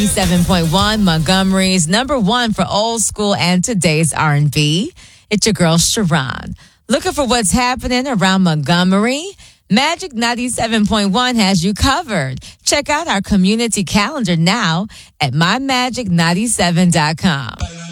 7.1, Montgomery's number one for old school and today's R&B. It's your girl, Sharon. Looking for what's happening around Montgomery? Magic 97.1 has you covered. Check out our community calendar now at mymagic97.com.